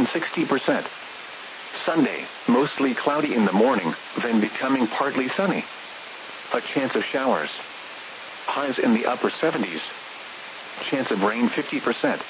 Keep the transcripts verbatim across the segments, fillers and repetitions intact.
sixty percent. Sunday, mostly cloudy in the morning, then becoming partly sunny. A chance of showers. Highs in the upper seventies. Chance of rain fifty percent.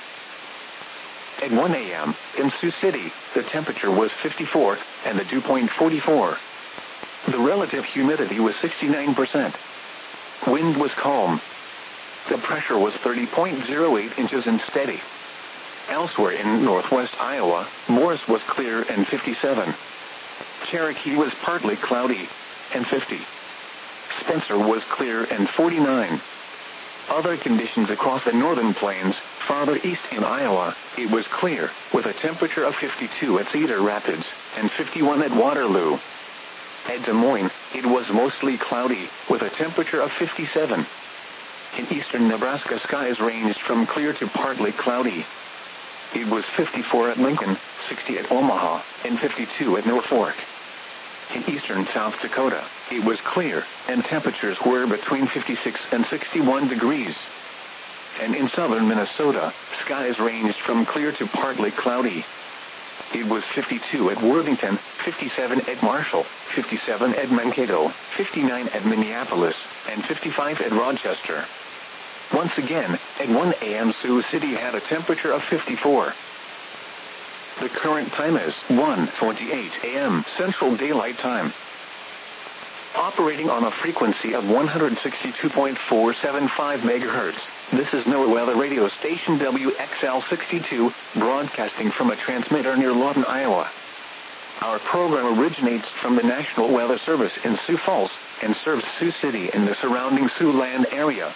At one a m, in Sioux City, the temperature was fifty-four, and the dew point forty-four. The relative humidity was sixty-nine percent. Wind was calm. The pressure was thirty point zero eight inches and steady. Elsewhere in northwest Iowa, Morris was clear and fifty-seven. Cherokee was partly cloudy, and fifty. Spencer was clear and forty-nine. Other conditions across the northern plains, farther east in Iowa, it was clear, with a temperature of fifty-two at Cedar Rapids, and fifty-one at Waterloo. At Des Moines, it was mostly cloudy, with a temperature of fifty-seven. In eastern Nebraska, skies ranged from clear to partly cloudy. It was fifty-four at Lincoln, sixty at Omaha, and fifty-two at Norfolk. In eastern South Dakota, it was clear, and temperatures were between fifty-six and sixty-one degrees. And in southern Minnesota, skies ranged from clear to partly cloudy. It was fifty-two at Worthington, fifty-seven at Marshall, fifty-seven at Mankato, fifty-nine at Minneapolis, and fifty-five at Rochester. Once again, at one a m Sioux City had a temperature of fifty-four. The current time is one twenty-eight a m Central Daylight Time. Operating on a frequency of one hundred sixty-two point four seven five megahertz, this is NOAA Weather Radio Station W X L sixty-two, broadcasting from a transmitter near Lawton, Iowa. Our program originates from the National Weather Service in Sioux Falls, and serves Sioux City and the surrounding Siouxland area.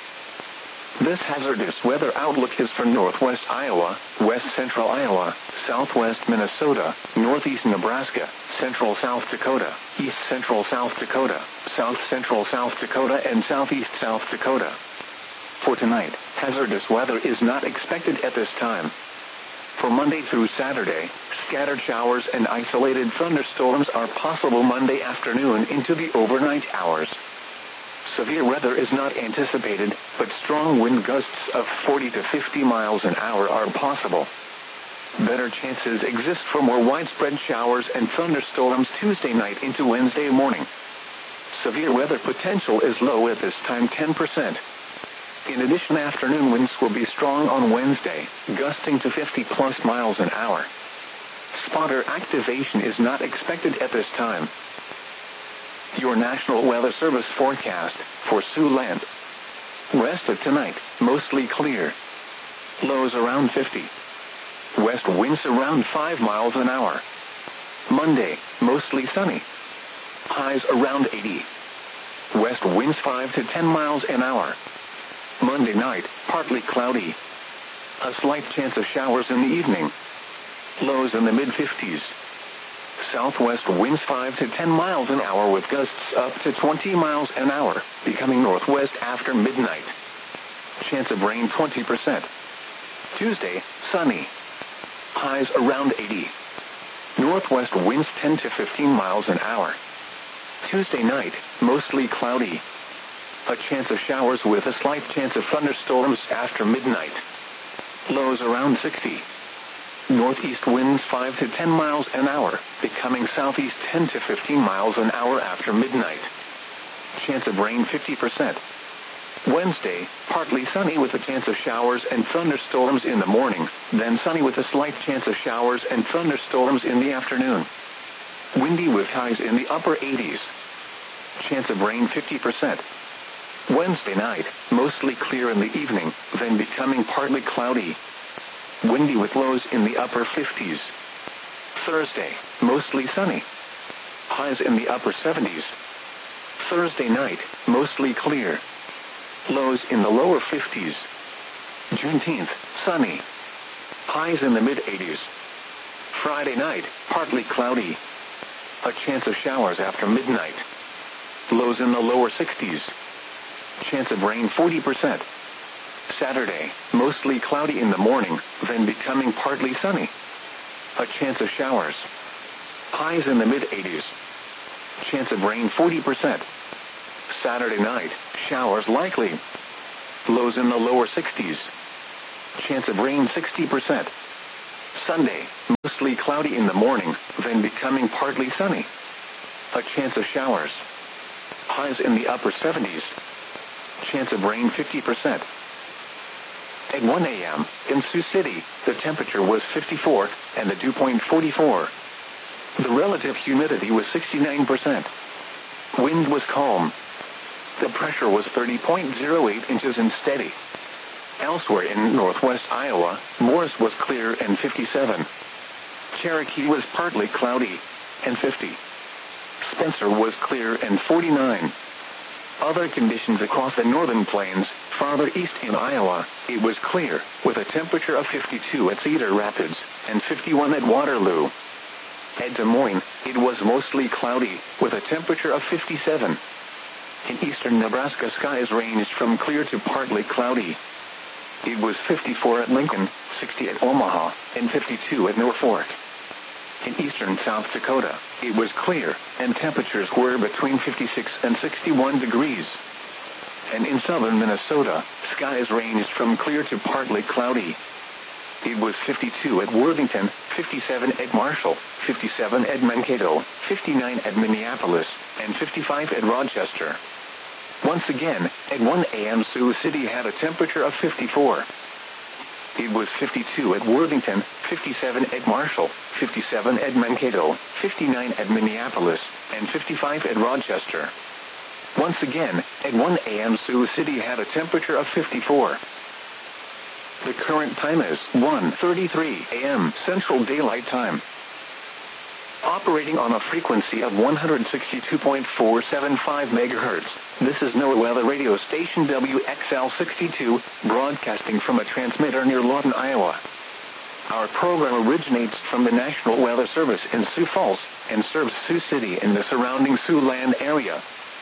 This hazardous weather outlook is for northwest Iowa, west central Iowa, southwest Minnesota, northeast Nebraska, central South Dakota, east central South Dakota, south central South Dakota, and southeast South Dakota. For tonight, hazardous weather is not expected at this time. For Monday through Saturday, scattered showers and isolated thunderstorms are possible Monday afternoon into the overnight hours. Severe weather is not anticipated, but strong wind gusts of forty to fifty miles an hour are possible. Better chances exist for more widespread showers and thunderstorms Tuesday night into Wednesday morning. Severe weather potential is low at this time, ten percent. In addition, afternoon winds will be strong on Wednesday, gusting to fifty plus miles an hour. Spotter activation is not expected at this time. Your National Weather Service forecast for Siouxland. Rest of tonight, mostly clear. Lows around fifty. West winds around five miles an hour. Monday, mostly sunny. Highs around eighty. West winds five to ten miles an hour. Monday night, partly cloudy. A slight chance of showers in the evening. Lows in the mid-fifties. Southwest winds five to ten miles an hour with gusts up to twenty miles an hour, becoming northwest after midnight. Chance of rain twenty percent. Tuesday, sunny. Highs around eighty. Northwest winds ten to fifteen miles an hour. Tuesday night, mostly cloudy. A chance of showers with a slight chance of thunderstorms after midnight. Lows around sixty. Northeast winds five to ten miles an hour, becoming southeast ten to fifteen miles an hour after midnight. Chance of rain fifty percent. Wednesday, partly sunny with a chance of showers and thunderstorms in the morning, then sunny with a slight chance of showers and thunderstorms in the afternoon. Windy with highs in the upper eighties. Chance of rain fifty percent. Wednesday night, mostly clear in the evening, then becoming partly cloudy. Windy with lows in the upper fifties. Thursday, mostly sunny. Highs in the upper seventies. Thursday night, mostly clear. Lows in the lower fifties. Juneteenth, sunny. Highs in the mid-eighties. Friday night, partly cloudy. A chance of showers after midnight. Lows in the lower sixties. Chance of rain forty percent. Saturday, mostly cloudy in the morning, then becoming partly sunny. A chance of showers. Highs in the mid-eighties. Chance of rain forty percent. Saturday night, showers likely. Lows in the lower sixties. Chance of rain sixty percent. Sunday, mostly mostly cloudy in the morning, then becoming partly sunny. A chance of showers. Highs in the upper seventies. Chance of rain fifty percent. At one a m, in Sioux City, the temperature was fifty-four, and the dew point forty-four. The relative humidity was sixty-nine percent. Wind was calm. The pressure was thirty point zero eight inches and steady. Elsewhere in northwest Iowa, Morris was clear and fifty-seven. Cherokee was partly cloudy, and fifty. Spencer was clear and forty-nine. Other conditions across the northern plains, farther east in Iowa, it was clear, with a temperature of fifty-two at Cedar Rapids, and fifty-one at Waterloo. At Des Moines, it was mostly cloudy, with a temperature of fifty-seven. In eastern Nebraska, skies ranged from clear to partly cloudy. It was fifty-four at Lincoln, sixty at Omaha, and fifty-two at Norfolk. In eastern South Dakota, it was clear, and temperatures were between fifty-six and sixty-one degrees. And in southern Minnesota, skies ranged from clear to partly cloudy. It was fifty-two at Worthington, fifty-seven at Marshall, fifty-seven at Mankato, fifty-nine at Minneapolis, and fifty-five at Rochester. Once again, at one a m Sioux City had a temperature of fifty-four. It was fifty-two at Worthington, fifty-seven at Marshall, fifty-seven at Mankato, fifty-nine at Minneapolis, and fifty-five at Rochester. Once again, at one a m Sioux City had a temperature of fifty-four. The current time is one thirty-three a m Central Daylight Time. Operating on a frequency of one hundred sixty-two point four seven five megahertz, this is NOAA Weather Radio Station W X L sixty-two, broadcasting from a transmitter near Lawton, Iowa. Our program originates from the National Weather Service in Sioux Falls, and serves Sioux City and the surrounding Siouxland area.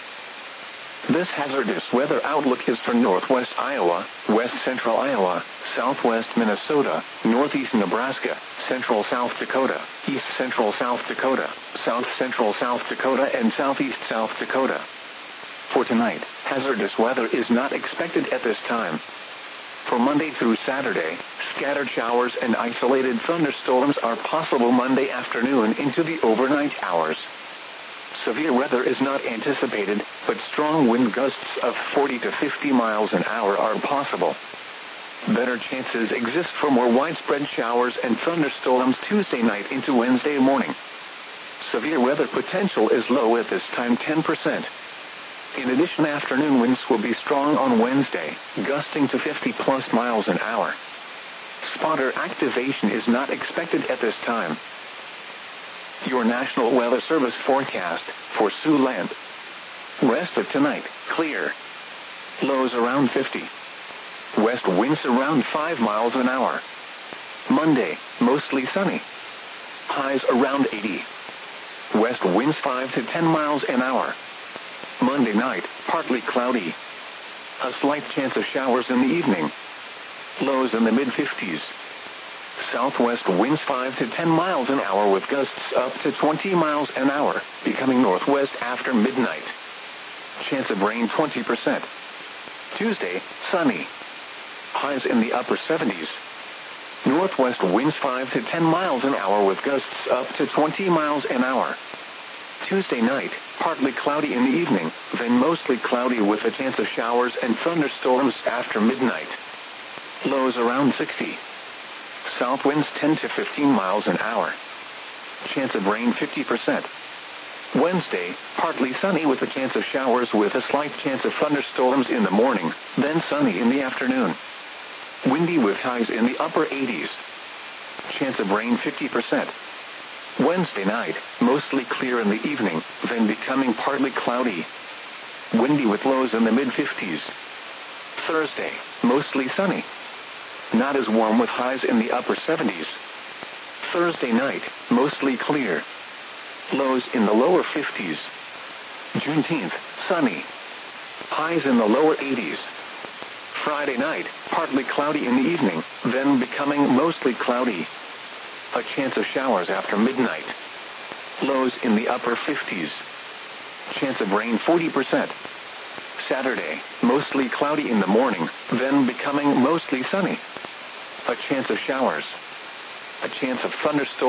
This hazardous weather outlook is for northwest Iowa, west central Iowa, southwest Minnesota, northeast Nebraska, central South Dakota, east central South Dakota, south central South Dakota, and southeast South Dakota. For tonight, hazardous weather is not expected at this time. For Monday through Saturday, scattered showers and isolated thunderstorms are possible Monday afternoon into the overnight hours. Severe weather is not anticipated, but strong wind gusts of forty to fifty miles an hour are possible. Better chances exist for more widespread showers and thunderstorms Tuesday night into Wednesday morning. Severe weather potential is low at this time, ten percent. In addition, afternoon winds will be strong on Wednesday, gusting to fifty plus miles an hour. Spotter activation is not expected at this time. Your National Weather Service forecast for Siouxland. Rest of tonight, clear. Lows around fifty. West winds around five miles an hour. Monday, mostly sunny. Highs around eighty. West winds five to ten miles an hour. Monday night, partly cloudy. A slight chance of showers in the evening. Lows in the mid-fifties. Southwest winds five to ten miles an hour with gusts up to twenty miles an hour, becoming northwest after midnight. Chance of rain twenty percent. Tuesday, sunny. Highs in the upper seventies. Northwest winds five to ten miles an hour with gusts up to twenty miles an hour. Tuesday night, partly cloudy in the evening, then mostly cloudy with a chance of showers and thunderstorms after midnight. Lows around sixty. South winds ten to fifteen miles an hour. Chance of rain fifty percent. Wednesday, partly sunny with a chance of showers with a slight chance of thunderstorms in the morning, then sunny in the afternoon. Windy with highs in the upper eighties. Chance of rain fifty percent. Wednesday night, mostly clear in the evening, then becoming partly cloudy. Windy with lows in the mid-fifties. Thursday, mostly sunny. Not as warm with highs in the upper seventies. Thursday night, mostly clear. Lows in the lower fifties. Juneteenth, sunny. Highs in the lower eighties. Friday night, partly cloudy in the evening, then becoming mostly cloudy. A chance of showers after midnight. Lows in the upper fifties. Chance of rain forty percent. Saturday, mostly cloudy in the morning, then becoming mostly sunny. A chance of showers. A chance of thunderstorms.